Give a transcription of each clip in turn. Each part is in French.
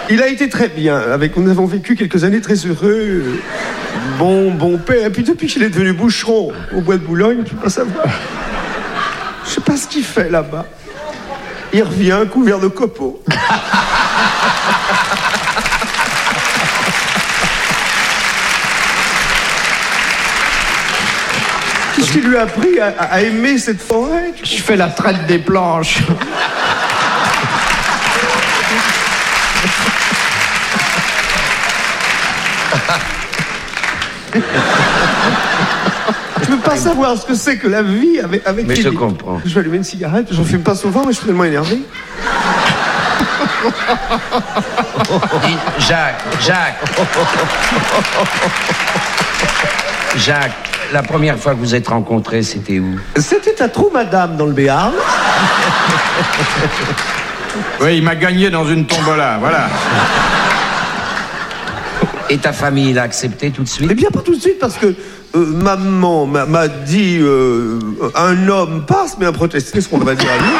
Il a été très bien. Nous avons vécu quelques années très heureux. Bon père. Et puis depuis qu'il est devenu boucheron au bois de Boulogne, tu peux pas savoir. Je sais pas ce qu'il fait là-bas. Il revient couvert de copeaux. Qu'est-ce qui lui a appris à aimer cette forêt? Je fais la traite des planches. Je veux pas savoir ce que c'est que la vie avec Mais je comprends. Je vais allumer une cigarette, j'en fume pas souvent, mais je suis tellement énervé. Jacques, la première fois que vous êtes rencontrés, c'était où? C'était à Trou-Madame, dans le Béarn. Oui, il m'a gagné dans une tombola, voilà. Et ta famille l'a accepté tout de suite? Eh bien, pas tout de suite, parce que maman m'a dit un homme passe, mais un protestant, qu'est-ce qu'on va dire à lui?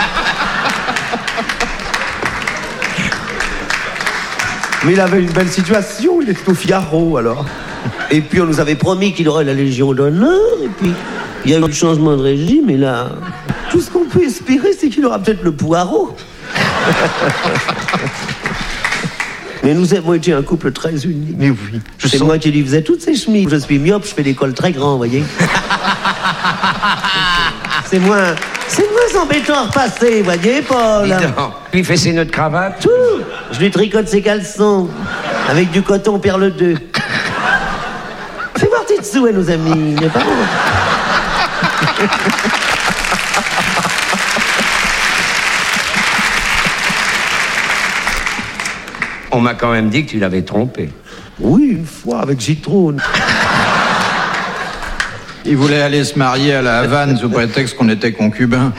Mais il avait une belle situation, il était au Figaro, alors. Et puis on nous avait promis qu'il aurait la Légion d'honneur, et puis il y a eu le changement de régime, et là, tout ce qu'on peut espérer, c'est qu'il aura peut-être le poireau. Mais nous avons été un couple très uni. Mais oui. C'est moi qui lui faisais toutes ces chemises. Je suis myope, je fais des cols très grands, vous voyez. C'est moins embêtant à repasser, vous voyez, Paul. Dis donc, lui fait ses nœuds de cravate. Tout. Je lui tricote ses caleçons avec du coton perle 2. Fais voir tes dessous à nos amis, n'est pas bon. On m'a quand même dit que tu l'avais trompé. Oui, une fois, avec Gitrone. Il voulait aller se marier à la Havane sous prétexte qu'on était concubins.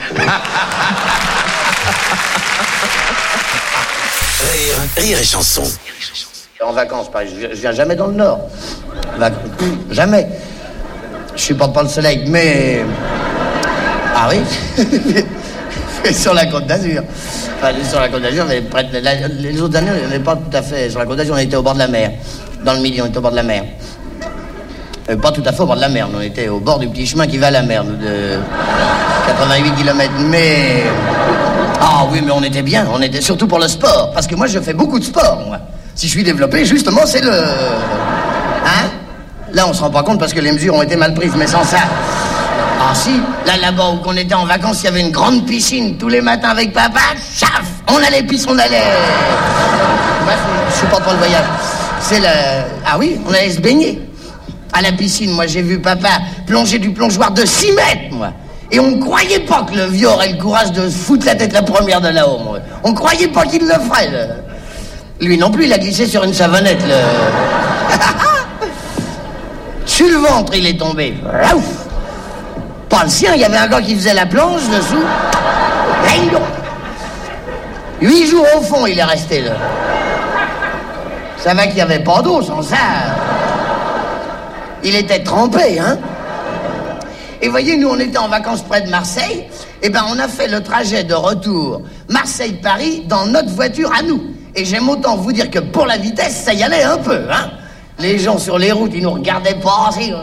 Rire et chanson. En vacances, je viens jamais dans le Nord. Jamais. Je supporte pas le soleil, mais... Ah oui. Sur la Côte d'Azur. Enfin, sur la Côte d'Azur, mais les autres années, on n'est pas tout à fait sur la Côte d'Azur, on était au bord de la mer. Dans le midi, on était au bord de la mer. Pas tout à fait au bord de la mer, on était au bord du petit chemin qui va à la mer, de 88 km, mais... Ah oui, mais on était bien, on était surtout pour le sport, parce que moi, je fais beaucoup de sport, moi. Si je suis développé, justement, c'est le... Hein? Là, on se rend pas compte parce que les mesures ont été mal prises, mais sans ça... Ah si, là-bas où on était en vacances, il y avait une grande piscine tous les matins avec papa, chaf, on allait pisse, on allait... Bref, je supporte pas le voyage. C'est le... Ah oui, on allait se baigner. À la piscine, moi j'ai vu papa plonger du plongeoir de 6 mètres, moi. Et on ne croyait pas que le vieux aurait le courage de se foutre la tête la première de là-haut, moi. On ne croyait pas qu'il le ferait, Lui non plus, il a glissé sur une savonnette, Sur le ventre, il est tombé. Ouf. Pas le sien, il y avait un gars qui faisait la planche dessous. 8 jours au fond, il est resté là. Ça va qu'il n'y avait pas d'eau sans ça. Il était trempé, hein. Et voyez, nous, on était en vacances près de Marseille. Et ben, on a fait le trajet de retour Marseille-Paris dans notre voiture à nous. Et j'aime autant vous dire que pour la vitesse, ça y allait un peu, hein. Les gens sur les routes, ils nous regardaient passer.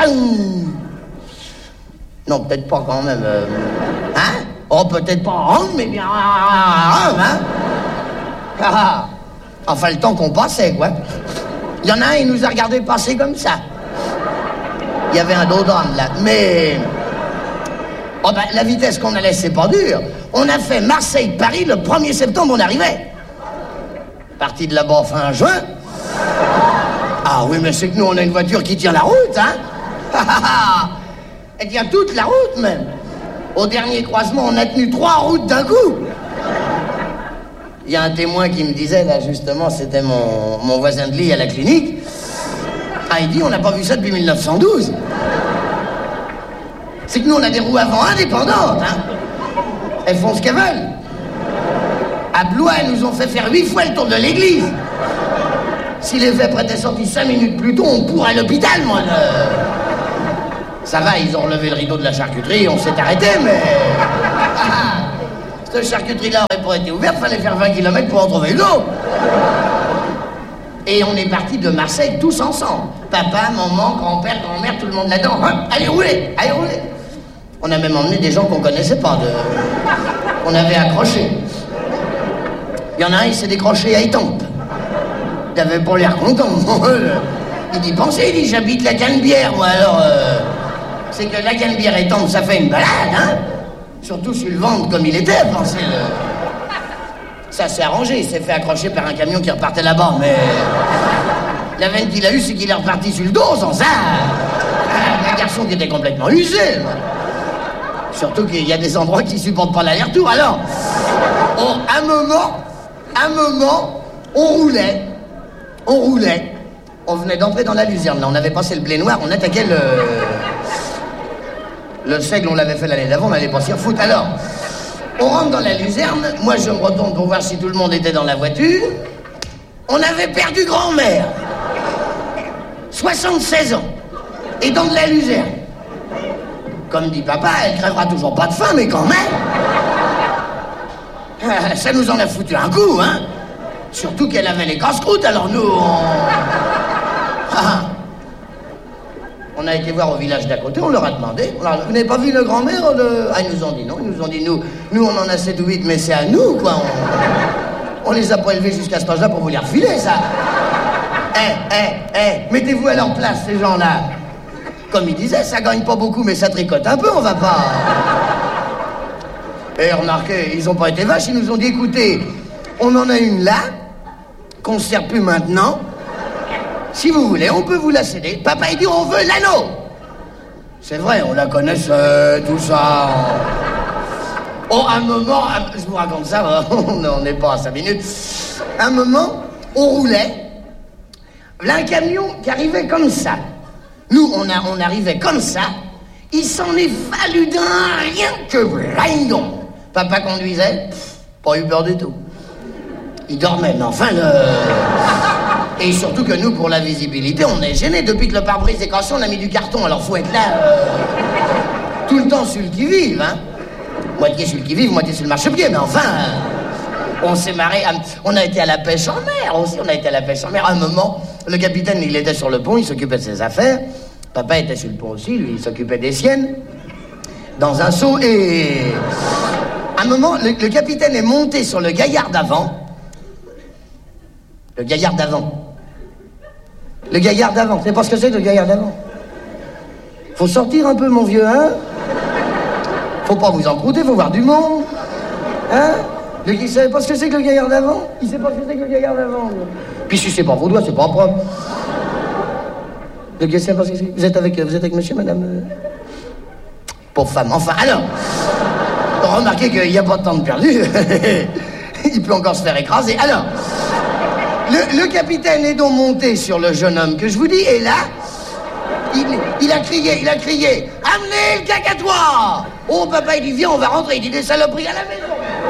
Non, peut-être pas quand même. Hein? Oh, peut-être pas, mais bien. Hein? Enfin, le temps qu'on passait, quoi. Il y en a un, il nous a regardé passer comme ça. Il y avait un dos d'homme, là. Mais... Oh, ben, la vitesse qu'on allait, c'est pas dur. On a fait Marseille-Paris le 1er septembre, on arrivait. Parti de là-bas fin juin. Ah oui, mais c'est que nous, on a une voiture qui tient la route, hein. Elle tient toute la route, même. Au dernier croisement, on a tenu 3 routes d'un coup. Il y a un témoin qui me disait, là, justement, c'était mon voisin de lit à la clinique. Ah, il dit, on n'a pas vu ça depuis 1912. C'est que nous, on a des roues avant indépendantes, hein. Elles font ce qu'elles veulent. À Blois, elles nous ont fait faire 8 fois le tour de l'église. Si les vêpres étaient sortis 5 minutes plus tôt, on pourrait à l'hôpital, moi, Ça va, ils ont relevé le rideau de la charcuterie, on s'est arrêté, mais... Cette charcuterie-là aurait pas été ouverte, fallait faire 20 km pour en trouver une autre. Et on est partis de Marseille tous ensemble. Papa, maman, grand-père, grand-mère, tout le monde là-dedans. Allez rouler, allez rouler. On a même emmené des gens qu'on connaissait pas, qu'on avait accrochés. Il y en a un, il s'est décroché à Étampes. Il avait pas l'air content. Il dit, pensez, il dit, j'habite la Canebière, moi alors... C'est que la Canebière Étampes, ça fait une balade, hein. Surtout sur le ventre comme il était, pensez le... Ça s'est arrangé, il s'est fait accrocher par un camion qui repartait là-bas, mais... La veine qu'il a eue, c'est qu'il est reparti sur le dos, sans ça. Un garçon qui était complètement usé. Surtout qu'il y a des endroits qui supportent pas l'aller-retour. Alors, un moment, on roulait. On venait d'entrer dans la luzerne. Là, on avait passé le blé noir, on attaquait le seigle, on l'avait fait l'année d'avant, on allait pas s'y refoutre. Alors, on rentre dans la luzerne, moi je me retourne pour voir si tout le monde était dans la voiture. On avait perdu grand-mère. 76 ans. Et dans de la luzerne. Comme dit papa, elle crèvera toujours pas de faim, mais quand même. Ça nous en a foutu un coup, hein. Surtout qu'elle avait les casse-croûtes, alors nous, on a été voir au village d'à côté, on leur a demandé. Vous n'avez pas vu le grand-mère ils nous ont dit non, ils nous ont dit nous on en a 7 ou 8, mais c'est à nous, quoi. On les a pas élevés jusqu'à cet âge-là pour vous les refiler, ça. Mettez-vous à leur place, ces gens-là. Comme il disait, ça gagne pas beaucoup, mais ça tricote un peu, on va pas... Et remarquez, ils ont pas été vaches, ils nous ont dit, écoutez, on en a une là, qu'on se sert plus maintenant. Si vous voulez, on peut vous la céder. Papa, il dit, on veut l'anneau. C'est vrai, on la connaissait, tout ça. Un moment, je vous raconte ça, on n'est pas à 5 minutes. Un moment, on roulait. Là, un camion qui arrivait comme ça. Nous, on arrivait comme ça. Il s'en est fallu d'un rien que blindon. Papa conduisait, pas eu peur du tout. Il dormait, mais enfin, Et surtout que nous, pour la visibilité, on est gênés. Depuis que le pare-brise est cassé, on a mis du carton. Alors faut être là tout le temps sur le qui-vive, hein. Moitié sur le qui-vive, moitié sur le marchepied, mais enfin... On s'est marré, on a été à la pêche en mer aussi, À un moment, le capitaine, il était sur le pont, il s'occupait de ses affaires. Papa était sur le pont aussi, lui, il s'occupait des siennes. Dans un seau, et... À un moment, le capitaine est monté sur le gaillard d'avant. Le gaillard d'avant. Le gaillard d'avant, c'est pas ce que c'est que le gaillard d'avant. Faut sortir un peu, mon vieux, hein. Faut pas vous encrouter, faut voir du monde. Hein. Il savait pas ce que c'est que le gaillard d'avant. Il sait pas ce que c'est que le gaillard d'avant. Puis si c'est pas vos doigts, c'est pas propre. Le gars sait pas ce que c'est. Vous êtes avec monsieur, madame Pauvre femme. Enfin, alors, remarquez qu'il n'y a pas de temps de perdu. Il peut encore se faire écraser. Alors, le capitaine est donc monté sur le jeune homme que je vous dis, et là, il a crié, amenez le cacatoire. Oh, papa, il dit, viens, on va rentrer. Il dit, des saloperies à la maison.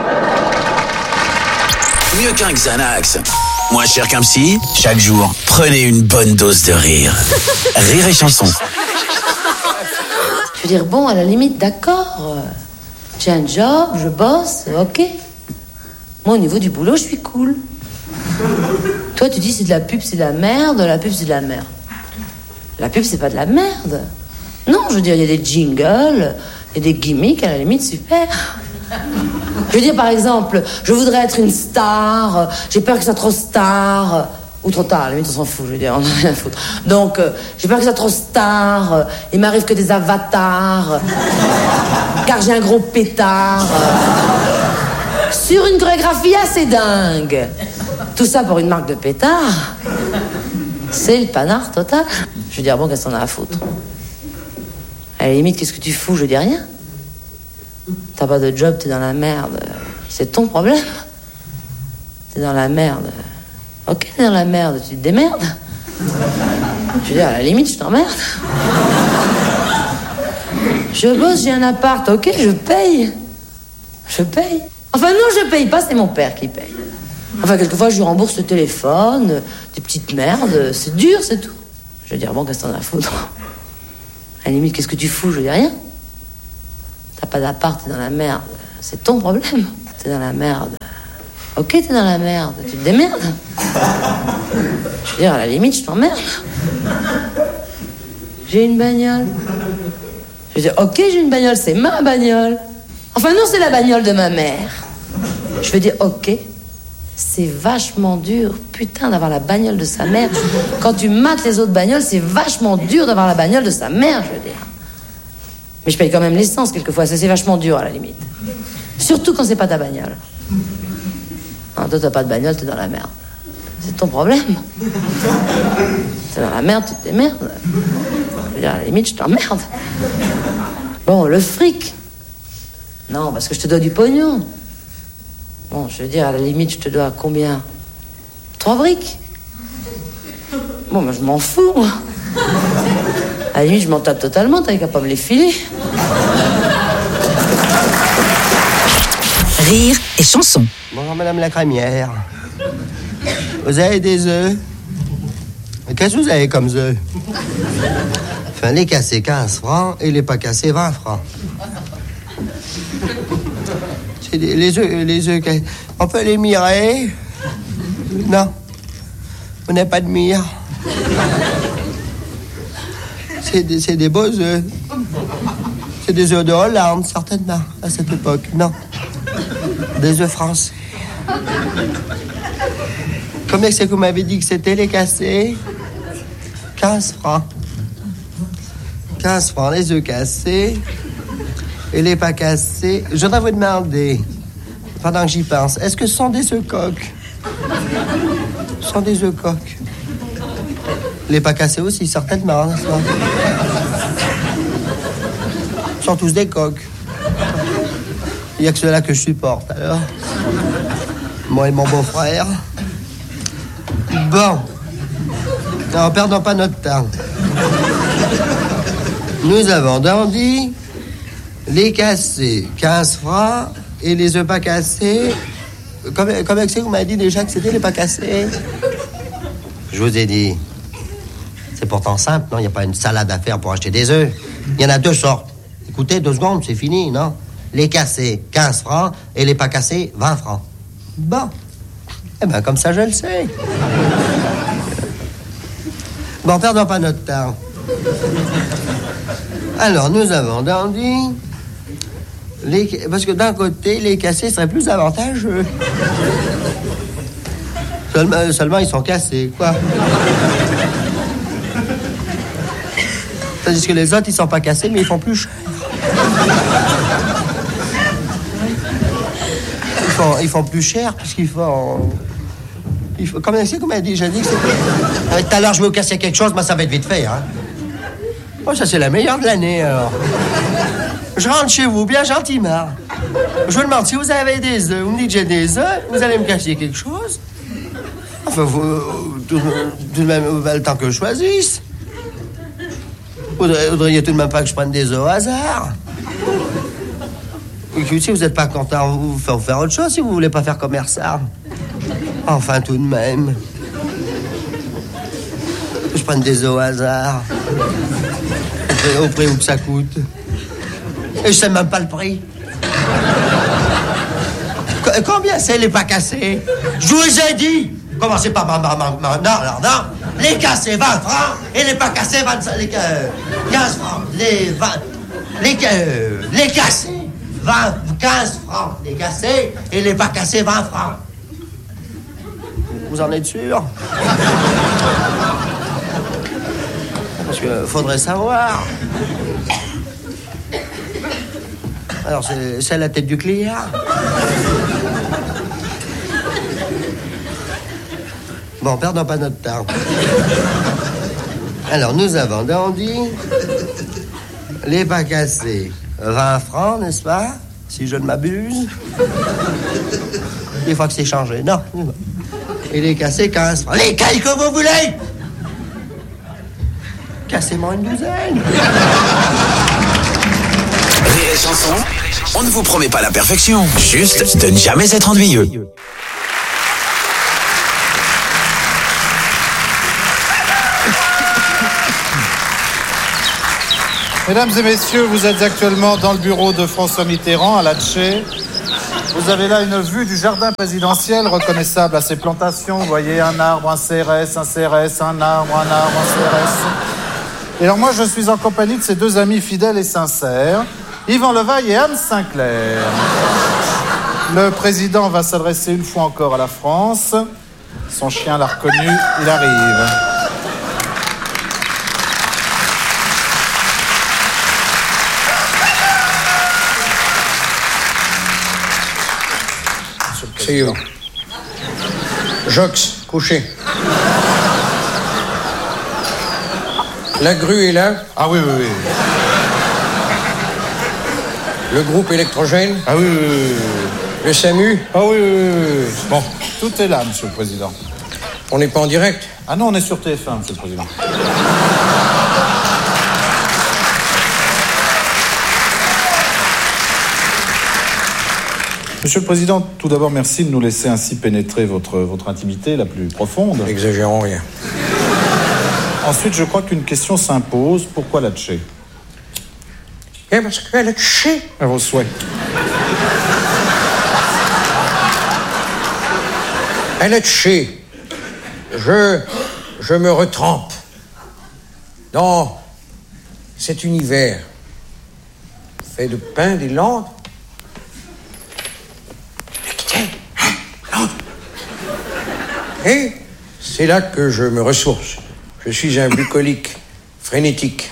Mieux qu'un Xanax, moins cher qu'un psy, chaque jour, prenez une bonne dose de rire. Rire et chanson. Je veux dire, bon, à la limite, d'accord. J'ai un job, je bosse, ok. Moi, au niveau du boulot, je suis cool. Toi, tu dis, c'est de la pub, c'est de la merde. La pub, c'est de la merde. La pub, c'est pas de la merde. Non, je veux dire, il y a des jingles, il y a des gimmicks, à la limite, super. Je veux dire, par exemple, je voudrais être une star, j'ai peur que ça soit trop star, ou trop tard, à la limite, on s'en fout, je veux dire, on n'a rien à foutre. Donc, j'ai peur que ça soit trop star, il m'arrive que des avatars, car j'ai un gros pétard, sur une chorégraphie assez dingue. Tout ça pour une marque de pétard, c'est le panard total. Je veux dire, bon, qu'est-ce qu'on a à foutre? À la limite, qu'est-ce que tu fous? Je dis rien. T'as pas de job, t'es dans la merde. C'est ton problème. T'es dans la merde. Ok, t'es dans la merde, tu te démerdes. Je veux dire, à la limite, je t'emmerde. Je bosse, j'ai un appart, ok, je paye. Enfin non, je paye pas, c'est mon père qui paye. Enfin, quelquefois, je lui rembourse le téléphone, des petites merdes, c'est dur, c'est tout. Je veux dire, bon, qu'est-ce que t'en as à foutre? À la limite, qu'est-ce que tu fous? Je dis rien. T'as pas d'appart, t'es dans la merde. C'est ton problème. T'es dans la merde. Ok, t'es dans la merde, tu te démerdes. Je veux dire, à la limite, je t'emmerde. J'ai une bagnole. Je veux dire, ok, j'ai une bagnole, c'est ma bagnole. Enfin non, c'est la bagnole de ma mère. Je veux dire, ok, c'est vachement dur, putain, d'avoir la bagnole de sa mère. Quand tu mates les autres bagnoles, c'est vachement dur d'avoir la bagnole de sa mère, je veux dire. Mais je paye quand même l'essence quelquefois, ça c'est vachement dur à la limite. Surtout quand c'est pas ta bagnole. Non, toi t'as pas de bagnole, t'es dans la merde. C'est ton problème. T'es dans la merde, tu te démerdes. Je veux dire, à la limite, je t'emmerde. Bon, le fric. Non, parce que je te dois du pognon. Bon, je veux dire, à la limite, je te dois combien? 3 briques. Bon, moi, je m'en fous, moi. À la limite, je m'en tape totalement, t'as qu'à pas me les filer. Rire et chanson. Bonjour, madame la crémière. Vous avez des œufs? Qu'est-ce que vous avez comme œufs? Enfin, les cassés 15 francs et les pas cassés 20 francs. C'est les œufs, on peut les mirer? Non. Vous n'avez pas de mire? C'est des beaux œufs. C'est des œufs de Hollande, certainement, à cette époque. Non. Des œufs français. Combien c'est que vous m'avez dit que c'était les cassés? 15 francs. 15 francs, les œufs cassés. Et les pas cassés. Je voudrais vous demander, pendant que j'y pense, est-ce que ce sont des œufs coques? Ce sont des œufs coques. Les pas cassés aussi, certainement, n'est-ce pas? Ce sont tous des coques. Il n'y a que ceux-là que je supporte, alors. Moi et mon beau-frère. Bon. Non, perdons pas notre temps. Nous avons dandy, les cassés, 15 francs, et les œufs pas cassés. Comment c'est que vous m'avez dit déjà que c'était les pas cassés? Je vous ai dit. C'est pourtant simple, non? Il n'y a pas une salade à faire pour acheter des œufs. Il y en a 2 sortes. Écoutez, 2 secondes, c'est fini, non? Les cassés, 15 francs, et les pas cassés, 20 francs. Bon. Eh bien, comme ça, je le sais. Bon, perdons pas notre temps. Alors, nous avons dandy... Parce que d'un côté, les cassés seraient plus avantageux. Seulement, ils sont cassés, quoi. Tandis que les autres, ils sont pas cassés, mais ils font plus cher. Ils font plus cher, puisqu'ils font... Comme c'est qu'on m'a déjà dit que c'était... Tout à l'heure, je vais vous casser quelque chose, mais ça va être vite fait, hein. Oh, ça, c'est la meilleure de l'année, alors. Je rentre chez vous, bien gentiment. Je vous demande si vous avez des œufs. Vous me dites que j'ai des œufs, vous allez me cacher quelque chose. Enfin, vous... Tout de même, le temps que je choisisse. Vous voudriez tout de même pas que je prenne des œufs au hasard. Et si vous n'êtes pas content, vous faire autre chose si vous voulez pas faire commerçant. Enfin, tout de même. Que je prenne des œufs au hasard. Au prix où que ça coûte. Et je sais même pas le prix. Combien c'est les pas cassés? Je vous ai dit. Commencez par non. Les cassés, 20 francs. Et les pas cassés, 15 francs. Les cassés, 15 francs. Les cassés et les pas cassés, 20 francs. Vous en êtes sûr? Parce que faudrait savoir. Alors, c'est la tête du client. Bon, perdons pas notre temps. Alors, nous avons dandy, les pas cassés, 20 francs, n'est-ce pas? Si je ne m'abuse. Des fois que c'est changé, non. Et les cassés, 15 francs. Lesquels que vous voulez? Cassez-moi une douzaine. Rire et chanson, on ne vous promet pas la perfection, juste de ne jamais être ennuyeux. Mesdames et messieurs, vous êtes actuellement dans le bureau de François Mitterrand à Latché. Vous avez là une vue du jardin présidentiel reconnaissable à ses plantations. Vous voyez un arbre, un CRS, un arbre, un CRS. Et alors moi, je suis en compagnie de ces deux amis fidèles et sincères, Yvan Levaille et Anne Sinclair. Le président va s'adresser une fois encore à la France. Son chien l'a reconnu, il arrive. C'est Yvan. Jox, couché. La grue est là. Ah oui, oui, oui. Le groupe électrogène. Ah oui, oui, oui, oui. Le SAMU. Ah oui, oui, oui, oui. Bon, tout est là, monsieur le président. On n'est pas en direct. Ah non, on est sur TF1, monsieur le président. Monsieur le Président, tout d'abord, merci de nous laisser ainsi pénétrer votre intimité la plus profonde. N'exagérons rien. Ensuite, je crois qu'une question s'impose. Pourquoi la Tché? Eh, parce qu'elle est Tché. À vos souhaits. Elle est Tché. Je me retrempe dans cet univers fait de pain des Landes. Et c'est là que je me ressource. Je suis un bucolique frénétique.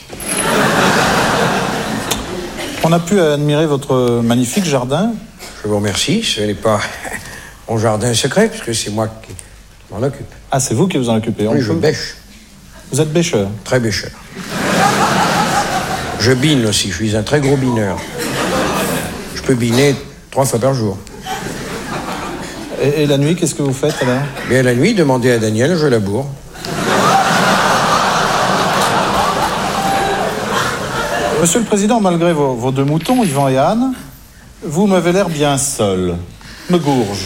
On a pu admirer votre magnifique jardin. Je vous remercie. Ce n'est pas mon jardin secret, puisque c'est moi qui m'en occupe. Ah, c'est vous qui vous en occupez? Oui, je bêche. Vous êtes bêcheur? Très bêcheur. Je bine aussi. Je suis un très gros bineur. Je peux biner 3 fois par jour. Et la nuit, qu'est-ce que vous faites alors? Bien, la nuit, demandez à Daniel, je laboure. Monsieur le Président, malgré vos deux moutons, Yvan et Anne, vous m'avez l'air bien seul. Me gourge.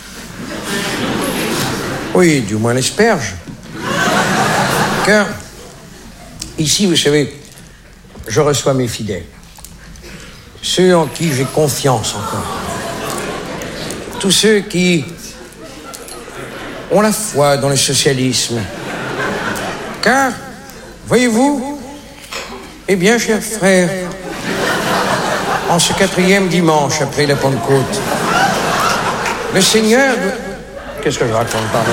Oui, du moins l'asperge. Car, ici, vous savez, je reçois mes fidèles. Ceux en qui j'ai confiance encore. Tous ceux qui ont la foi dans le socialisme. Car, voyez-vous, eh bien, chers frères, en ce 4e dimanche après la Pentecôte, le Seigneur... Qu'est-ce que je raconte, pardon?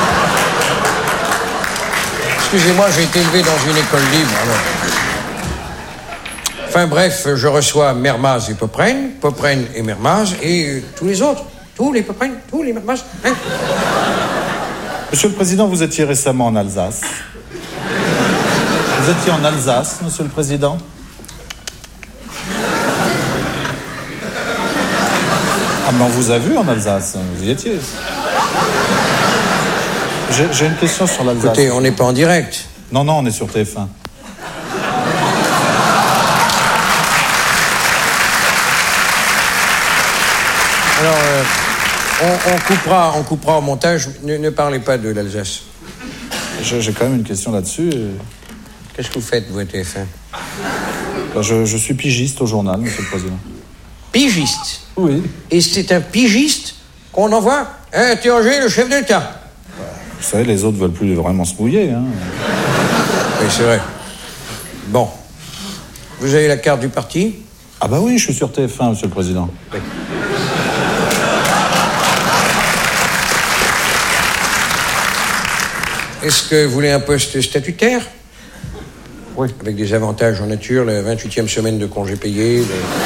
Excusez-moi, j'ai été élevé dans une école libre, alors. Enfin bref, je reçois Mermaz et Popren et Mermaz et tous les autres. Tous les Popren, tous les Mermaz. Hein? Monsieur le Président, vous étiez récemment en Alsace. Vous étiez en Alsace, Monsieur le Président? Ah, mais on vous a vu en Alsace, vous y étiez. J'ai une question sur l'Alsace. Écoutez, on n'est pas en direct. Non, on est sur TF1. Alors, on coupera au montage. Ne parlez pas de l'Alsace. J'ai quand même une question là-dessus. Qu'est-ce que vous faites, vous, à TF1? Je suis pigiste au journal, Monsieur le Président. Pigiste? Oui. Et c'est un pigiste qu'on envoie interroger le chef d'État? Vous savez, les autres veulent plus vraiment se mouiller, hein. Oui, c'est vrai. Bon. Vous avez la carte du parti? Ah bah oui, je suis sur TF1, Monsieur le Président. Oui. Est-ce que vous voulez un poste statutaire? Oui. Avec des avantages en nature, la 28e semaine de congé payé,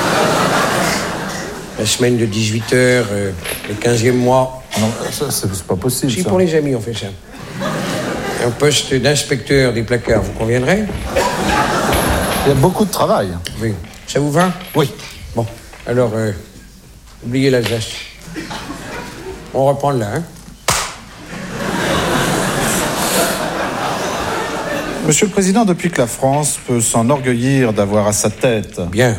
la semaine de 18 heures, le 15e mois. Non, ça, c'est pas possible, Si, ça. pour les amis, on fait ça. Un poste d'inspecteur des placards, vous conviendrait? Il y a beaucoup de travail. Oui. Ça vous va? Oui. Bon, alors, oubliez l'Alsace. On reprend là, hein? Monsieur le Président, depuis que la France peut s'enorgueillir d'avoir à sa tête... Bien.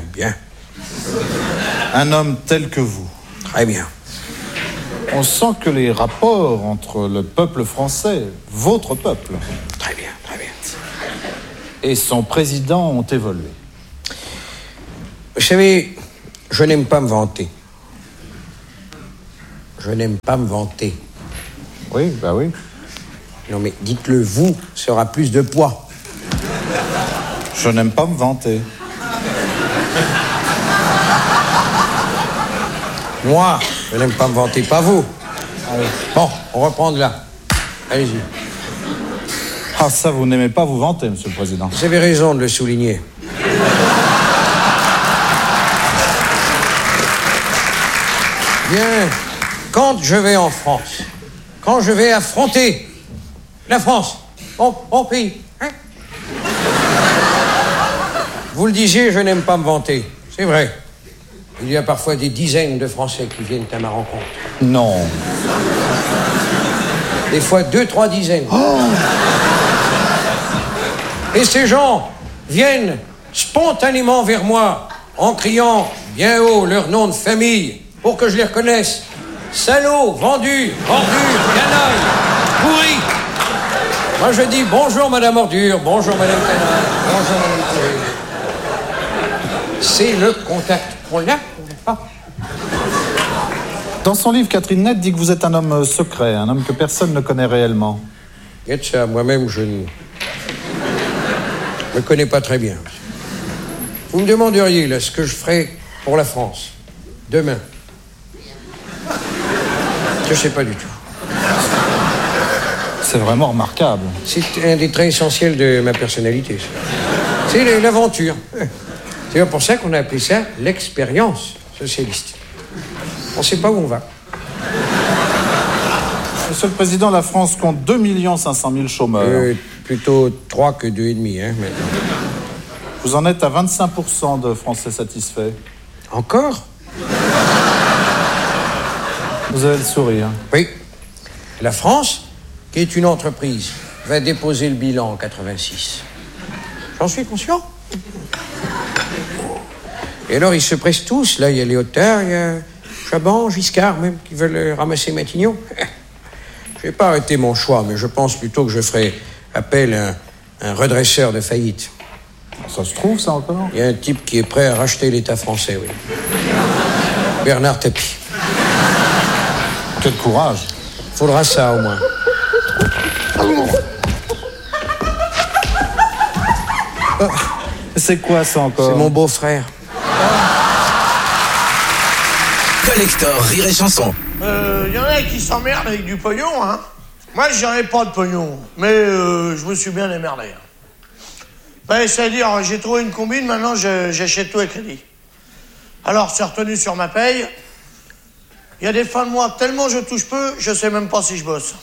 Un homme tel que vous. Très bien. On sent que les rapports entre le peuple français, votre peuple... Très bien. Et son président ont évolué. Vous savez, je n'aime pas me vanter. Je n'aime pas me vanter. Oui, bah oui. Non mais dites-le, vous, ça aura plus de poids. Je n'aime pas me vanter. Moi, je n'aime pas me vanter, pas vous. Allez. Bon, on reprend de là. Allez-y. Ah, ça, vous n'aimez pas vous vanter, Monsieur le Président. Vous avez raison de le souligner. Bien, quand je vais en France, quand je vais affronter la France, mon pays, hein? Vous le disiez, je n'aime pas me vanter. C'est vrai. Il y a parfois des dizaines de Français qui viennent à ma rencontre. Non. Des fois 2-3 dizaines. Oh. Et ces gens viennent spontanément vers moi en criant bien haut leur nom de famille pour que je les reconnaisse. Salaud, vendu, ordure, canaille, pourri. Moi je dis bonjour Madame Ordure, bonjour Madame Canaille, bonjour Madame Pourri. C'est le contact. On l'a pas. Dans son livre, Catherine Nett dit que vous êtes un homme secret, un homme que personne ne connaît réellement. Et de ça, moi-même, je ne me connais pas très bien. Vous me demanderiez, là, ce que je ferai pour la France, demain. Je ne sais pas du tout. C'est vraiment remarquable. C'est un des traits essentiels de ma personnalité, ça. C'est l'aventure. C'est pour ça qu'on a appelé ça l'expérience socialiste. On ne sait pas où on va. Monsieur le Président, la France compte 2 500 000 chômeurs. Plutôt 3 que 2,5, hein, maintenant. Vous en êtes à 25% de Français satisfaits. Encore? Vous avez le sourire. Oui. La France, qui est une entreprise, va déposer le bilan en 86. J'en suis conscient. Et alors, ils se pressent tous. Là, il y a Léotard, il y a Chaban, Giscard, même, qui veulent ramasser Matignon. Je vais pas arrêter mon choix, mais je pense plutôt que je ferai appel à un redresseur de faillite. Ça se trouve, ça, encore? Il y a un type qui est prêt à racheter l'État français, oui. Bernard Tapie. Quel courage. Faudra ça, au moins. Oh, c'est quoi, ça, encore? C'est mon beau-frère. Collector Rire et Chanson. Y en a qui s'emmerdent avec du pognon, hein. Moi, j'avais pas de pognon, mais je me suis bien démerdé. Ben, c'est-à-dire, j'ai trouvé une combine, maintenant j'achète tout à crédit. Alors, c'est retenu sur ma paye. Il y a des fins de mois, tellement je touche peu, je sais même pas si je bosse.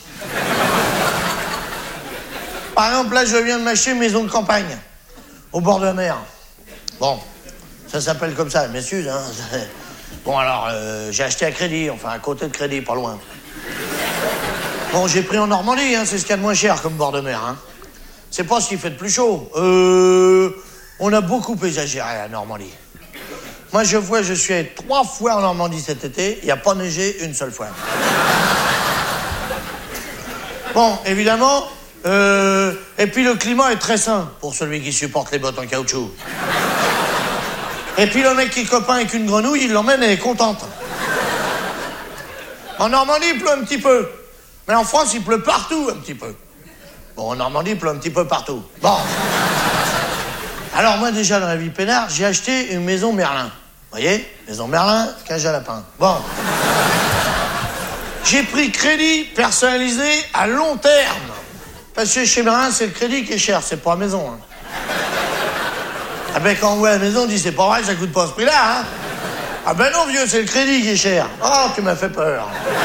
Par exemple, là, je viens de m'acheter une maison de campagne, au bord de la mer. Bon, ça s'appelle comme ça, m'excuse, hein. Bon, alors, j'ai acheté à crédit, enfin, à côté de crédit, pas loin. Bon, j'ai pris en Normandie, hein, c'est ce qu'il y a de moins cher comme bord de mer, hein. C'est pas ce qui fait de plus chaud. On a beaucoup exagéré à Normandie. Moi, je suis allé 3 fois en Normandie cet été, il n'y a pas neigé une seule fois. Bon, évidemment, et puis le climat est très sain pour celui qui supporte les bottes en caoutchouc. Et puis le mec qui est copain avec une grenouille, il l'emmène, elle est contente. En Normandie, il pleut un petit peu. Mais en France, il pleut partout un petit peu. Bon, en Normandie, il pleut un petit peu partout. Bon. Alors moi, déjà, dans la vie peinard, j'ai acheté une maison Merlin. Vous voyez? Maison Merlin, cage à lapin. Bon. J'ai pris crédit personnalisé à long terme. Parce que chez Merlin, c'est le crédit qui est cher, c'est pas la maison. Hein. Ah ben quand on voit la maison, on dit c'est pas vrai, ça coûte pas ce prix-là, hein. Ah ben non vieux, c'est le crédit qui est cher. Oh, tu m'as fait peur.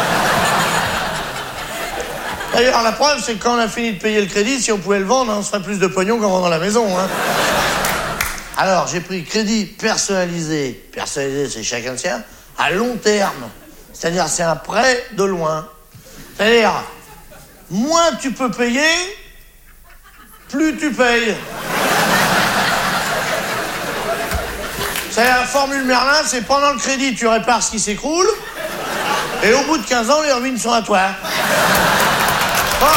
D'ailleurs, la preuve, c'est que quand on a fini de payer le crédit, si on pouvait le vendre, on se ferait plus de pognon qu'en vendant la maison, hein. Alors, j'ai pris crédit personnalisé. Personnalisé, c'est chacun le sien, à long terme. C'est-à-dire, c'est un prêt de loin. C'est-à-dire, moins tu peux payer, plus tu payes. C'est la formule Merlin, c'est pendant le crédit, tu répares ce qui s'écroule, et au bout de 15 ans, les ruines sont à toi. Bon.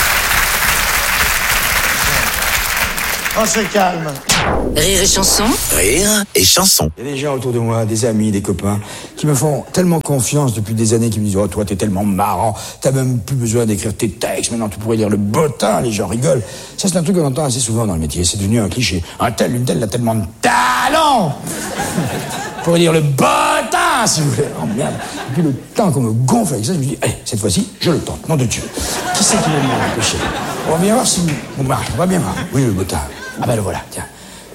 On se calme. Rire et Chanson Rire et chanson. Il y a des gens autour de moi, des amis, des copains, qui me font tellement confiance depuis des années, qui me disent « Oh, toi, t'es tellement marrant, t'as même plus besoin d'écrire tes textes, maintenant tu pourrais lire le bottin, les gens rigolent. » Ça, c'est un truc qu'on entend assez souvent dans le métier, c'est devenu un cliché. Un tel, une telle, a tellement de talent pour lire le bottin, si vous voulez. Oh merde. Depuis le temps qu'on me gonfle avec ça, je me dis, allez, cette fois-ci, je le tente, nom de Dieu. Qui c'est qui va m'empêcher? On va bien voir si... Bon, bah, on va bien voir. Oui, le bottin. Ah ben le voilà, tiens.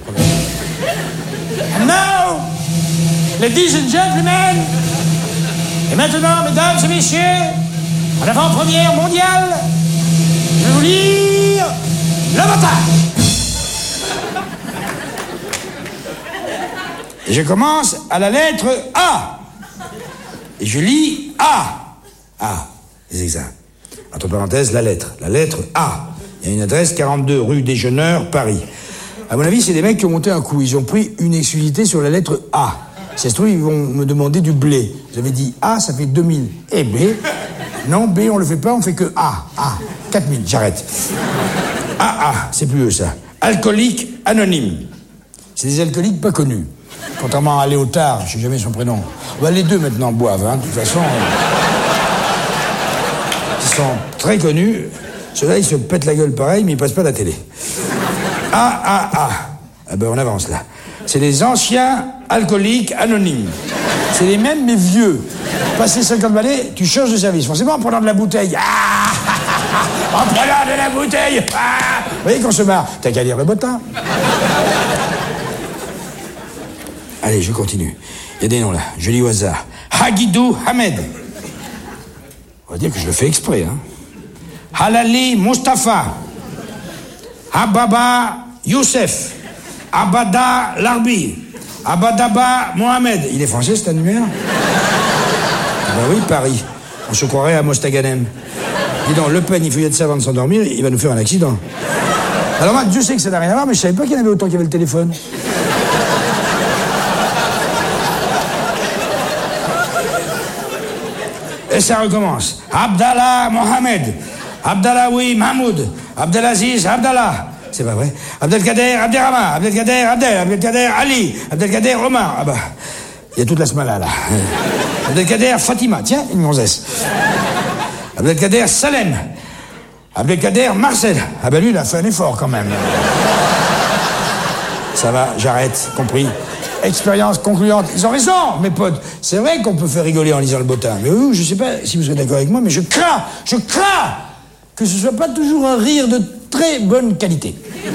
And now, ladies and gentlemen, et maintenant, mesdames et messieurs, en avant-première mondiale, je vais vous lire le bottin. Et je commence à la lettre A. Et je lis A. A, c'est ça. Entre parenthèses, la lettre A. Il y a une adresse 42 rue des Jeuneurs, Paris. À mon avis, c'est des mecs qui ont monté un coup. Ils ont pris une exclusivité sur la lettre A. Si ça se trouve, ils vont me demander du blé. J'avais dit A, ça fait 2000. Et B? Non, B, on le fait pas, on fait que A. A, 4000, j'arrête. AA, c'est plus eux, ça. Alcoolique anonyme. C'est des alcooliques pas connus. Contrairement à Léotard, je sais jamais son prénom. Bah, les deux maintenant boivent, hein, de toute façon. Ils sont très connus. Ceux-là, ils se pètent la gueule pareil, mais ils passent pas à la télé. AAA. Ah ben, on avance, là. C'est les anciens alcooliques anonymes. C'est les mêmes, mais vieux. Passé 50 balais, tu changes de service. Forcément, en prenant de la bouteille. Ah, en prenant de la bouteille. Ah, vous voyez qu'on se marre. T'as qu'à lire le bottin. Allez, je continue. Il y a des noms, là. Je lis au hasard. Hagidou Hamed. On va dire que je le fais exprès, hein. Halali Mustafa. Ababa Youssef. Abada Larbi. Abadaba Mohamed. Il est français, cet annuaire? Ben oui, Paris. On se croirait à Mostaganem. Dis donc, Le Pen, il fouillait de ça avant de s'endormir, il va nous faire un accident. Alors moi, Dieu sait que ça n'a rien à voir, mais je savais pas qu'il y en avait autant qu'il y avait le téléphone. Et ça recommence. Abdallah Mohamed. Abdallaoui Mahmoud. Abdelaziz Abdallah. C'est pas vrai. Abdelkader Abderrahman. Abdelkader Abdel. Abdelkader Ali. Abdelkader Omar. Ah bah, il y a toute la smala, là. Abdelkader Fatima. Tiens, une gonzesse. Abdelkader Salem. Abdelkader Marcel. Ah bah lui, il a fait un effort, quand même. Ça va, j'arrête, compris. Expérience concluante. Ils ont raison, mes potes. C'est vrai qu'on peut faire rigoler en lisant le bottin. Mais oui, je sais pas si vous serez d'accord avec moi, mais je crains que ce soit pas toujours un rire de très bonne qualité.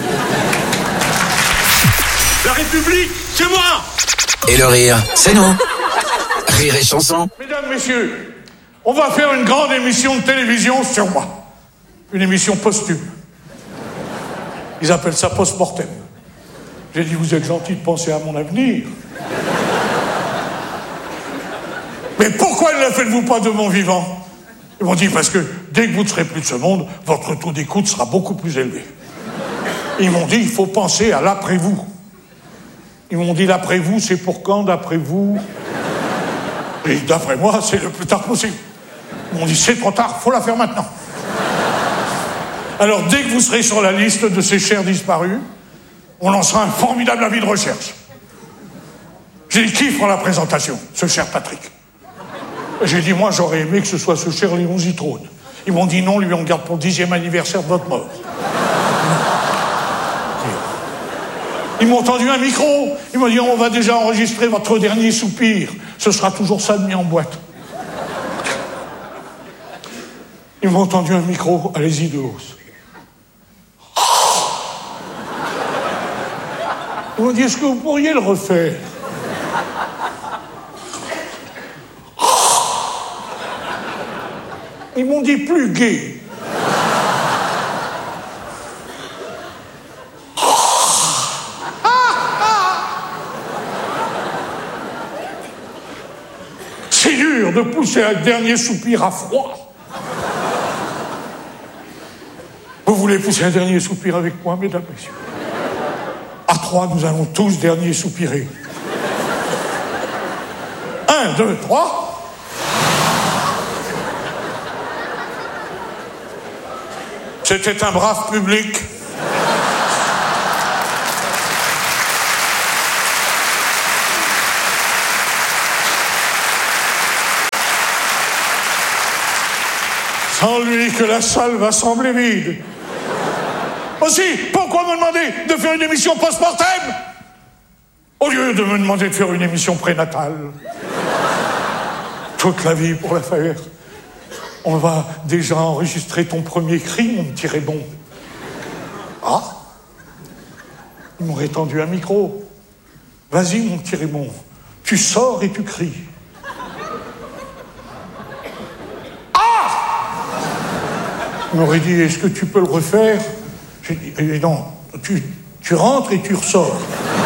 La République, c'est moi! Et le rire, c'est nous. Rire et chanson. Mesdames, messieurs, on va faire une grande émission de télévision sur moi. Une émission posthume. Ils appellent ça post-mortem. J'ai dit, vous êtes gentil de penser à mon avenir. Mais pourquoi ne la faites-vous pas de mon vivant? Ils m'ont dit, parce que dès que vous ne serez plus de ce monde, votre taux d'écoute sera beaucoup plus élevé. Ils m'ont dit, il faut penser à l'après-vous. Ils m'ont dit, l'après-vous, c'est pour quand, d'après vous? Et d'après moi, c'est le plus tard possible. Ils m'ont dit, c'est trop tard, faut la faire maintenant. Alors, dès que vous serez sur la liste de ces chers disparus, on lancera un formidable avis de recherche. J'ai dit, qui fera la présentation? Ce cher Patrick. J'ai dit, moi, j'aurais aimé que ce soit ce cher Léon Zitrone. Ils m'ont dit, non, lui, on garde pour le 10e anniversaire de votre mort. Ils m'ont tendu un micro. Ils m'ont dit, on va déjà enregistrer votre dernier soupir. Ce sera toujours ça de mis en boîte. Ils m'ont tendu un micro. Allez-y de hausse. Ils m'ont dit, est-ce que vous pourriez le refaire? Ils m'ont dit plus gai. C'est dur de pousser un dernier soupir à froid. Vous voulez pousser un dernier soupir avec moi, mesdames, messieurs? À 3, nous allons tous dernier soupirer. 1, 2, 3. C'était un brave public. Sans lui que la salle va sembler vide. Aussi, pourquoi me demander de faire une émission post-mortem au lieu de me demander de faire une émission prénatale? Toute la vie pour la faire. On va déjà enregistrer ton premier cri, mon petit Raymond. Ah, ils m'auraient tendu un micro. Vas-y, mon petit Raymond, tu sors et tu cries. Ah! On m'aurait dit, est-ce que tu peux le refaire? J'ai dit, non, tu rentres et tu ressors.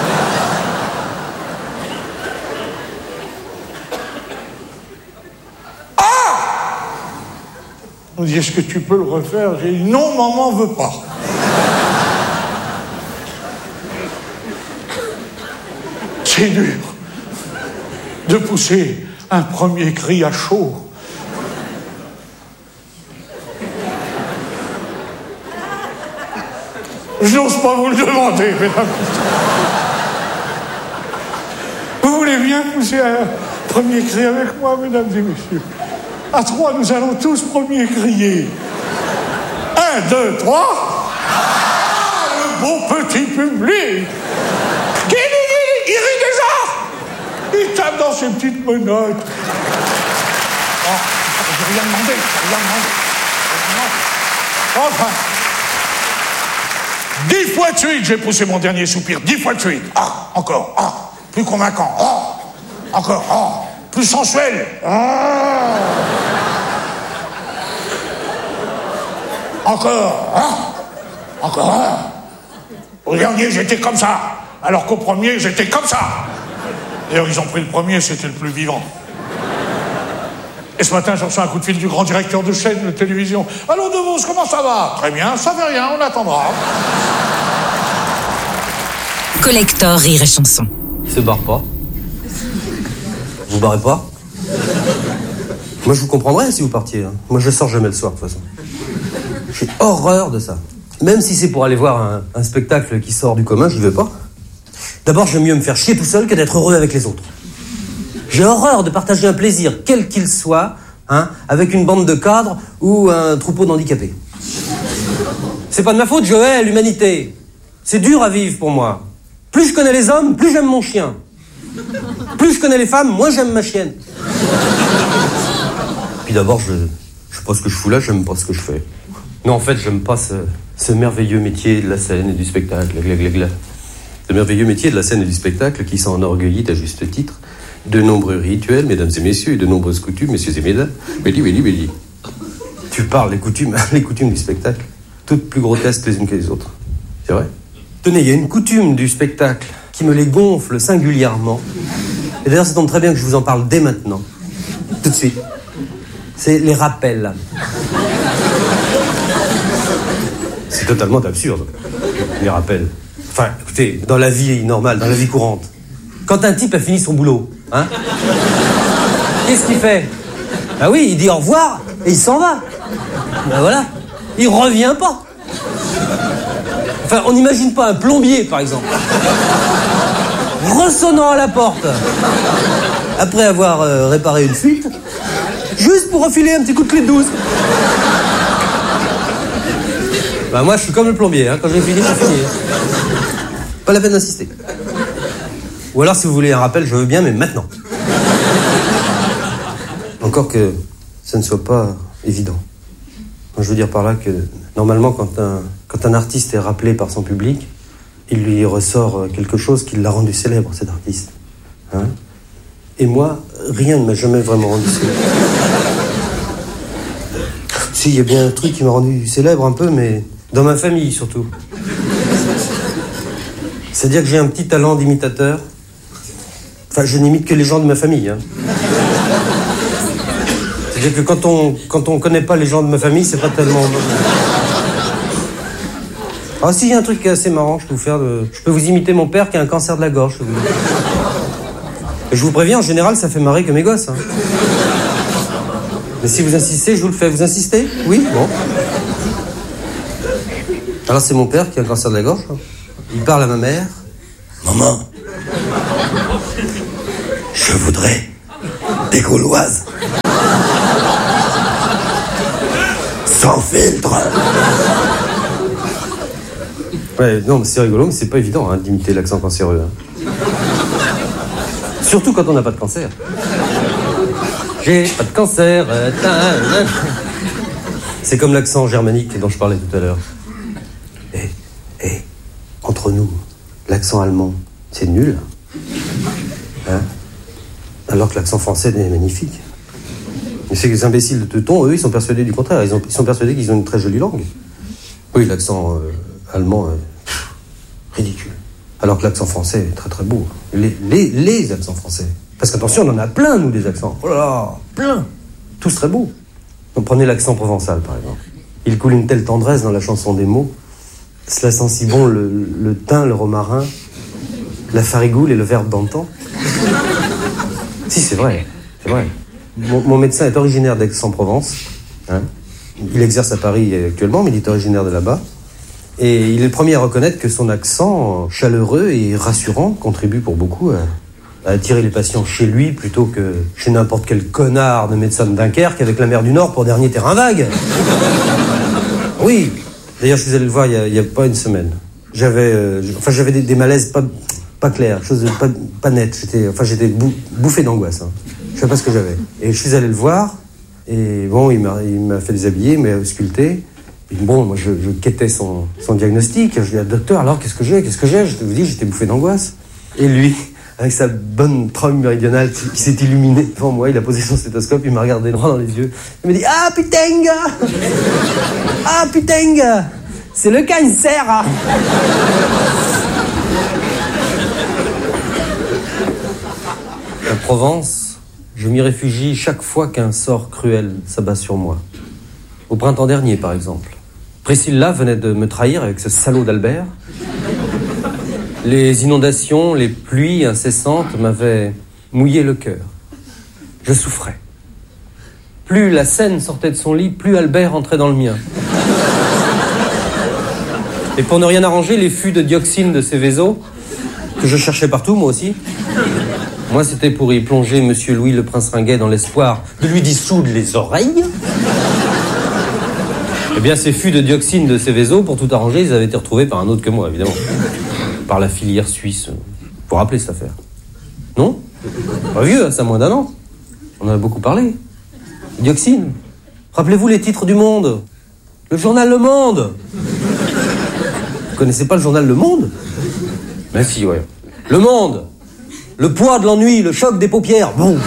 Ah! On me dit, est-ce que tu peux le refaire? J'ai dit, non, maman veut pas. C'est dur de pousser un premier cri à chaud. Je n'ose pas vous le demander, mesdames. Vous voulez bien pousser un premier cri avec moi, mesdames et messieurs? À 3, nous allons tous premier crier. 1, 2, 3. Ah, le beau petit public! Il rit déjà! Il tape dans ses petites menottes. Oh, j'ai rien demandé, Enfin. 10 fois de suite, j'ai poussé mon dernier soupir. 10 fois de suite. Ah, encore. Ah, plus convaincant. Ah, encore. Ah, plus sensuel. Ah. Encore. Ah. Encore. Ah. Au dernier, j'étais comme ça. Alors qu'au premier, j'étais comme ça. D'ailleurs, ils ont pris le premier, c'était le plus vivant. Et ce matin, j'ai reçu un coup de fil du grand directeur de chaîne de télévision. « Allô, De Vos, comment ça va ?»« Très bien, ça fait rien, on attendra. » Collector Rire et Chanson. Il se barre pas. Vous barrez pas? Moi, je vous comprendrais si vous partiez. Hein. Moi, je sors jamais le soir, de toute façon. J'ai horreur de ça. Même si c'est pour aller voir un spectacle qui sort du commun, j'y vais pas. D'abord, j'aime mieux me faire chier tout seul que d'être heureux avec les autres. J'ai horreur de partager un plaisir, quel qu'il soit, hein, avec une bande de cadres ou un troupeau d'handicapés. C'est pas de ma faute, je hais l'humanité. C'est dur à vivre pour moi. Plus je connais les hommes, plus j'aime mon chien. Plus je connais les femmes, moins j'aime ma chienne. Puis d'abord, je sais pas ce que je fous là, j'aime pas ce que je fais. Non, en fait, j'aime pas ce merveilleux métier de la scène et du spectacle. Ce merveilleux métier de la scène et du spectacle qui s'enorgueillit à juste titre de nombreux rituels, mesdames et messieurs, et de nombreuses coutumes, messieurs et mesdames. Béli. Tu parles des coutumes, les coutumes du spectacle, toutes plus grotesques les unes que les autres. C'est vrai? Tenez, il y a une coutume du spectacle qui me les gonfle singulièrement. Et d'ailleurs, ça tombe très bien que je vous en parle dès maintenant. Tout de suite. C'est les rappels. C'est totalement absurde, les rappels. Enfin, écoutez, dans la vie normale, dans la vie courante, quand un type a fini son boulot, hein, qu'est-ce qu'il fait? Ah oui, il dit au revoir et il s'en va. Ben voilà, il revient pas. Enfin, on n'imagine pas un plombier, par exemple, ressonnant à la porte, après avoir réparé une fuite, juste pour refiler un petit coup de clé de 12. Bah moi, je suis comme le plombier, hein, quand j'ai fini, j'ai fini. Pas la peine d'insister. Ou alors, si vous voulez un rappel, je veux bien, mais maintenant. Encore que ça ne soit pas évident. Je veux dire par là que, normalement, quand un artiste est rappelé par son public, il lui ressort quelque chose qui l'a rendu célèbre, cet artiste. Hein? Et moi, rien ne m'a jamais vraiment rendu célèbre. Si, il y a bien un truc qui m'a rendu célèbre un peu, mais dans ma famille, surtout. C'est-à-dire que j'ai un petit talent d'imitateur. Enfin, je n'imite que les gens de ma famille. Hein. C'est-à-dire que quand on connaît pas les gens de ma famille, c'est pas tellement... Ah si, il y a un truc assez marrant, je peux vous imiter mon père qui a un cancer de la gorge. Et je vous préviens, en général, ça fait marrer que mes gosses. Hein. Mais si vous insistez, je vous le fais. Vous insistez? Oui? Bon. Alors c'est mon père qui a un cancer de la gorge. Il parle à ma mère. Maman, je voudrais des Gauloises. Sans filtre. Ouais, non, mais c'est rigolo, mais c'est pas évident hein, d'imiter l'accent cancéreux. Hein. Surtout quand on n'a pas de cancer. J'ai pas de cancer. C'est comme l'accent germanique dont je parlais tout à l'heure. Entre nous, l'accent allemand, c'est nul. Hein? Alors que l'accent français est magnifique. Mais ces imbéciles de Teuton, eux, ils sont persuadés du contraire. Ils sont persuadés qu'ils ont une très jolie langue. Oui, l'accent allemand est ridicule. Alors que l'accent français est très très beau. Les accents français. Parce qu'attention, on en a plein, nous, des accents. Oh là là, plein. Tous très beaux. Donc prenez l'accent provençal, par exemple. Il coule une telle tendresse dans la chanson des mots. Cela sent si bon le thym, le romarin, la farigoule et le verbe d'antan. Si, c'est vrai, c'est vrai. Mon médecin est originaire d'Aix-en-Provence. Hein. Il exerce à Paris actuellement, mais il est originaire de là-bas. Et il est le premier à reconnaître que son accent chaleureux et rassurant contribue pour beaucoup à attirer les patients chez lui plutôt que chez n'importe quel connard de médecin de Dunkerque avec la mer du Nord pour dernier terrain vague. Oui. D'ailleurs, je suis allé le voir il y a pas une semaine. J'avais des malaises pas clairs, choses pas nettes. J'étais bouffé d'angoisse. Hein. Je sais pas ce que j'avais. Et je suis allé le voir. Et bon, il m'a fait déshabiller, il m'a ausculté. Et bon, moi, je quêtais son diagnostic. Je lui ai dit, docteur, alors qu'est-ce que j'ai? Je te dis, j'étais bouffé d'angoisse. Et lui, avec sa bonne trompe méridionale qui s'est illuminée devant moi, il a posé son stéthoscope, il m'a regardé droit dans les yeux. Il m'a dit, ah putain, gars! Ah putain, gars! C'est le cancer! Hein. La Provence, je m'y réfugie chaque fois qu'un sort cruel s'abat sur moi. Au printemps dernier, par exemple. Priscilla venait de me trahir avec ce salaud d'Albert. Les inondations, les pluies incessantes m'avaient mouillé le cœur. Je souffrais. Plus la Seine sortait de son lit, plus Albert entrait dans le mien. Et pour ne rien arranger, les fûts de dioxine de Céveso, que je cherchais partout, moi aussi, moi, c'était pour y plonger Monsieur Louis le Prince Ringuet dans l'espoir de lui dissoudre les oreilles. Eh bien, ces fûts de dioxine de Céveso, pour tout arranger, ils avaient été retrouvés par un autre que moi, évidemment. Par la filière suisse. Vous vous rappelez cette affaire? Non? Pas vieux, ça a moins d'un an. On en a beaucoup parlé. Dioxine. Rappelez-vous les titres du Monde. Le journal Le Monde. Vous connaissez pas le journal Le Monde? Ben si, ouais. Le Monde. Le poids de l'ennui, le choc des paupières. Bon.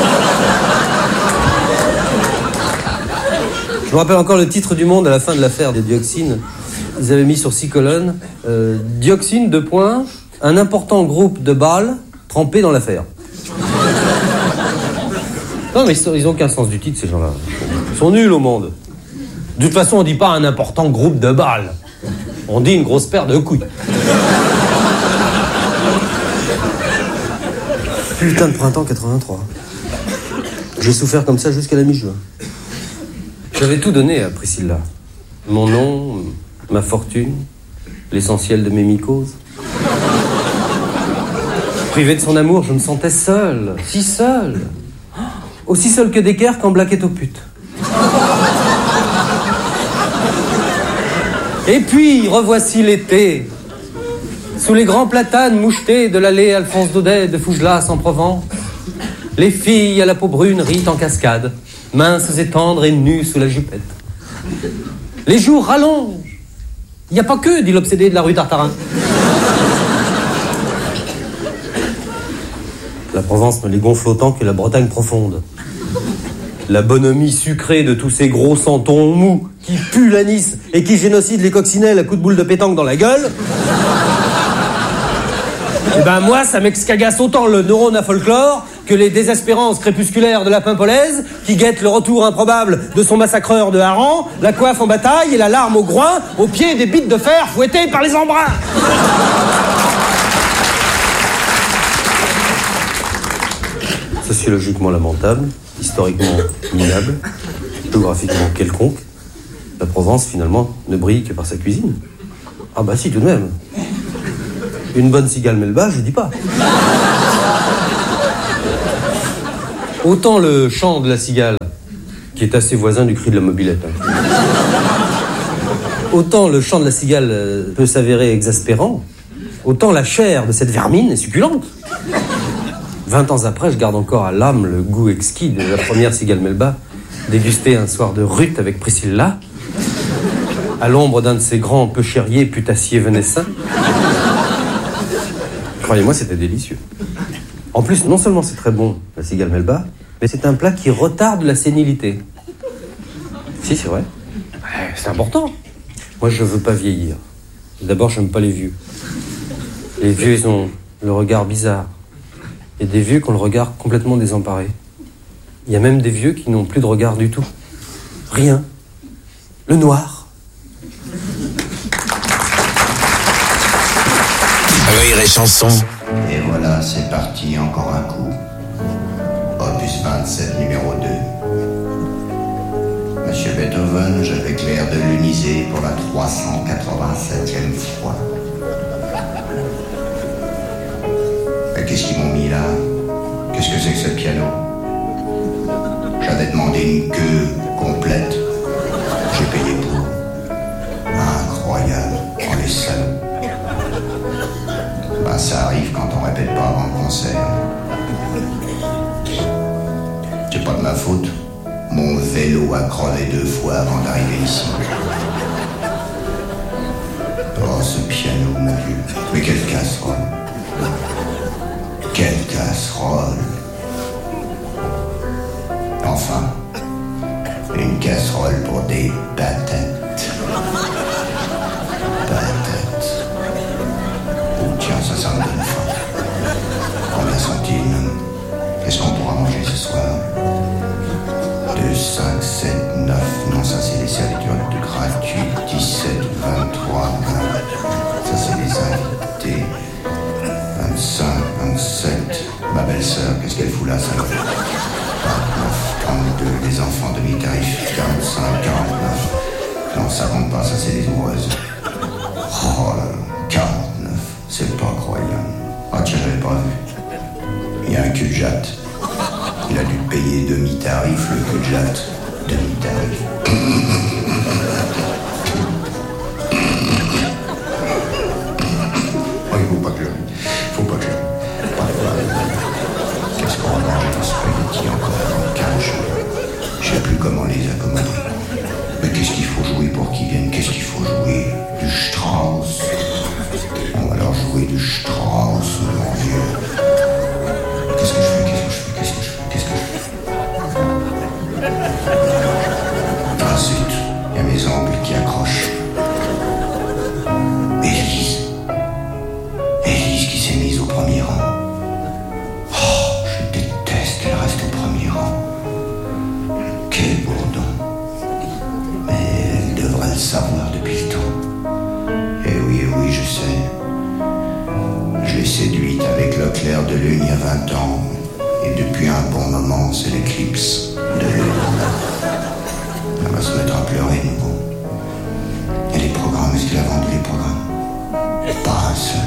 Je me rappelle encore le titre du Monde à la fin de l'affaire des dioxines. Ils avaient mis sur 6 colonnes dioxine, 2 points, un important groupe de balles trempés dans l'affaire. Non, mais ils n'ont aucun sens du titre, ces gens-là. Ils sont nuls au Monde. De toute façon, on dit pas un important groupe de balles. On dit une grosse paire de couilles. Putain de printemps 83. J'ai souffert comme ça jusqu'à la mi-juin. J'avais tout donné à Priscilla. Mon nom, ma fortune, l'essentiel de mes mycoses. Privé de son amour, je me sentais seul, si seul. Aussi seul que Descartes quand Black est aux putes. Et puis, revoici l'été. Sous les grands platanes mouchetés de l'allée Alphonse Daudet de Fougelas en Provence, les filles à la peau brune rient en cascade, minces et tendres et nues sous la jupette. Les jours rallongent. Il n'y a pas que, dit l'obsédé de la rue Tartarin. La Provence me les gonfle autant que la Bretagne profonde. La bonhomie sucrée de tous ces gros santons mous qui puent l'anis et qui génocident les coccinelles à coups de boule de pétanque dans la gueule. Eh ben moi, ça m'excagasse autant le neurone à folklore que les désespérances crépusculaires de la Pimpolaise qui guettent le retour improbable de son massacreur de hareng, la coiffe en bataille et la larme au groin au pied des bites de fer fouettées par les embruns. Sociologiquement lamentable, historiquement minable, géographiquement quelconque, la Provence, finalement, ne brille que par sa cuisine. Ah bah si, tout de même. Une bonne cigale melba, je dis pas. Autant le chant de la cigale, qui qui est assez voisin du cri de la mobilette. Hein. Autant le chant de la cigale peut s'avérer exaspérant, autant la chair de cette vermine est succulente. 20 ans après, je garde encore à l'âme le goût exquis de la première cigale Melba, dégustée un soir de rut avec Priscilla, à l'ombre d'un de ces grands peuchériers putassiers venessin. Croyez-moi, c'était délicieux. En plus, non seulement c'est très bon, la cigale Melba, mais c'est un plat qui retarde la sénilité. Si, c'est vrai. Ouais, c'est important. Moi, je veux pas vieillir. D'abord, j'aime pas les vieux. Les vieux, ils ont le regard bizarre. Il y a des vieux qui ont le regard complètement désemparé. Il y a même des vieux qui n'ont plus de regard du tout. Rien. Le noir. Rire et chanson. Et voilà, c'est parti, encore un coup. Opus 27, numéro 2. Monsieur Beethoven, je déclare de l'uniser pour la 387e fois. Mais qu'est-ce qu'ils m'ont mis là? Qu'est-ce que c'est que ce piano? J'avais demandé une queue complète. J'ai payé pour. Incroyable, oh les salauds. Ben, ça arrive quand on répète pas avant le concert. C'est pas de ma faute. Mon vélo a crevé 2 fois avant d'arriver ici. Oh, ce piano, mon Dieu. Mais quelle casserole. Quelle casserole. Enfin, une casserole pour des patates. Patates. Oh tiens, ça me donne faim. Combien sont-ils? Qu'est-ce qu'on pourra manger ce soir? 2, 5, 7, 9. Non, ça c'est les servitures gratuites. 17, 23, 20. Ça c'est les invités. 25, 27. Ma belle-sœur, qu'est-ce qu'elle fout là, ça? 29, 32. Les enfants demi-tarif. 45, 49. Non, ça compte pas, ça c'est les ouvreuses. Oh là là, 49. C'est pas croyable. Ah tiens, j'avais pas vu. Il y a un cul-de-jatte. Il a dû payer demi-tarif, le cul-de-jatte. Demi-tarif. Oh, il faut pas que je... Qu'est-ce qu'on va manger des spaghettis encore avant 15 jours? Je sais plus comment les accommoder. Mais qu'est-ce qu'il faut jouer pour qu'ils viennent? Qu'est-ce qu'il faut jouer? Du Strauss. On va leur jouer du Strauss, mon vieux. Qu'est-ce que je fais? Ah zut, il y a mes ongles qui accrochent. Élise qui s'est mise au premier rang. Oh, je déteste qu'elle reste au premier rang. Quel bourdon. Mais elle devrait le savoir depuis le temps. Eh oui, je sais. Je l'ai séduite avec le clair de lune il y a 20 ans. Et depuis un bon moment, c'est l'éclipse de lune. Elle va se mettre à pleurer, nouveau. Et les programmes, est-ce qu'il a vendu les programmes? Pas un seul.